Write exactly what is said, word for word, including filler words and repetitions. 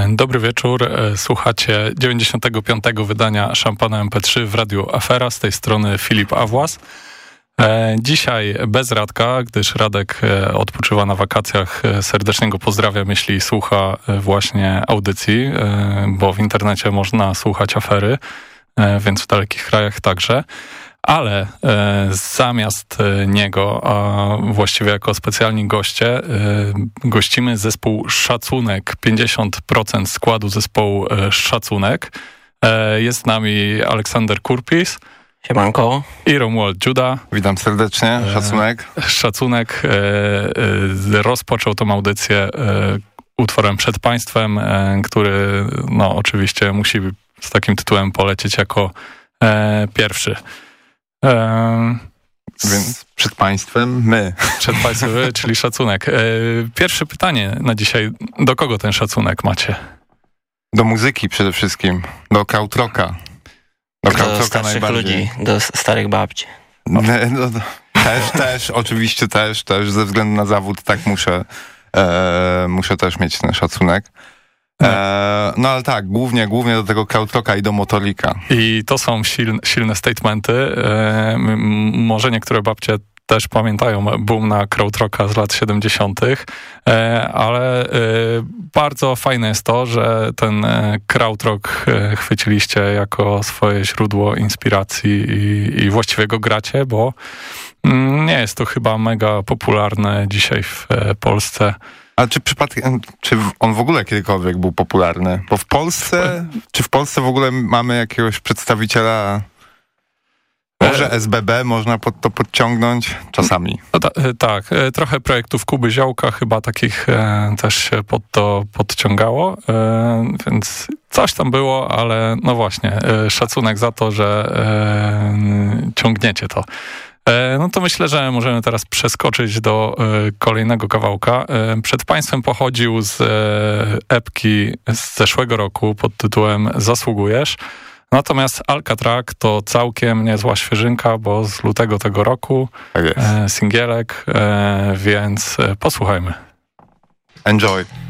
Dobry wieczór, słuchacie dziewięćdziesiątego piątego wydania Szampana em pe trzy w Radiu Afera, z tej strony Filip Awłas. Dzisiaj bez Radka, gdyż Radek odpoczywa na wakacjach, serdecznie go pozdrawiam, jeśli słucha właśnie audycji, bo w internecie można słuchać Afery, więc w dalekich krajach także. Ale e, zamiast niego, a właściwie jako specjalni goście, e, gościmy zespół Szacunek, pięćdziesiąt procent składu zespołu e, Szacunek. E, jest z nami Aleksander Kurpis. Siemanko. I Romuald Dziuda. Witam serdecznie, Szacunek. E, Szacunek e, e, rozpoczął tą audycję e, utworem Przed Państwem, e, który no oczywiście musi z takim tytułem polecieć jako e, pierwszy. Eee, Więc przed państwem my. Przed państwem wy, czyli szacunek. Eee, pierwsze pytanie na dzisiaj. Do kogo ten szacunek macie? Do muzyki przede wszystkim. Do krautrocka. Do, do krautrocka starszych najbardziej. ludzi, do starych babci. No, no, też, też, oczywiście też, też ze względu na zawód tak muszę, e, muszę też mieć ten szacunek. E, no ale tak, głównie, głównie do tego krautrocka i do motorika. I to są silne, silne statementy. E, m, może niektóre babcie też pamiętają boom na krautrocka z lat siedemdziesiątych, e, ale e, bardzo fajne jest to, że ten e, krautrock e, chwyciliście jako swoje źródło inspiracji i, i właściwie go gracie, bo mm, nie jest to chyba mega popularne dzisiaj w e, Polsce. A czy przypadkiem, czy on w ogóle kiedykolwiek był popularny? Bo w Polsce, czy w Polsce w ogóle mamy jakiegoś przedstawiciela, może S B B można pod to podciągnąć czasami? No ta, tak, trochę projektów Kuby Ziołka chyba takich e, też się pod to podciągało, e, więc coś tam było, ale no właśnie, e, szacunek za to, że e, ciągniecie to. No to myślę, że możemy teraz przeskoczyć do y, kolejnego kawałka. Y, przed Państwem pochodził z y, epki z zeszłego roku pod tytułem Zasługujesz. Natomiast Alcatrak to całkiem niezła świeżynka, bo z lutego tego roku tak jest. y, singielek, y, więc y, posłuchajmy. Enjoy.